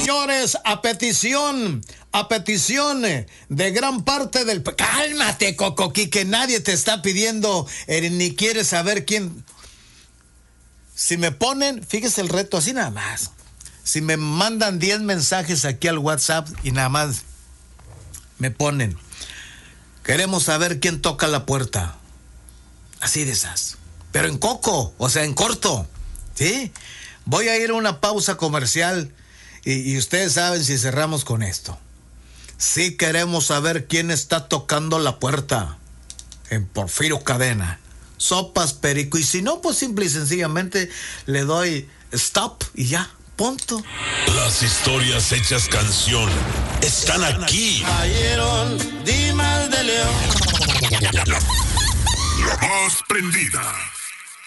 señores, a petición de gran parte del... Cálmate, Cocoqui, que nadie te está pidiendo, ni quiere saber quién... Si me ponen, fíjese el reto así nada más. Si me mandan 10 mensajes aquí al WhatsApp y nada más me ponen, queremos saber quién toca la puerta. Así de esas. Pero en coco, o sea, en corto. ¿Sí? Voy a ir a una pausa comercial y ustedes saben si cerramos con esto. Sí queremos saber quién está tocando la puerta en Porfirio Cadena. Sopas, Perico. Y si no, pues simple y sencillamente le doy stop y ya, punto. Las historias hechas canción están aquí. Cayeron Dimas de León. La más prendida.